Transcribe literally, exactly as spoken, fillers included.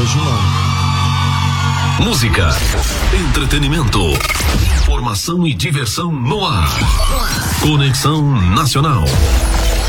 Hoje não. Música, entretenimento, informação e diversão no ar. Conexão Nacional.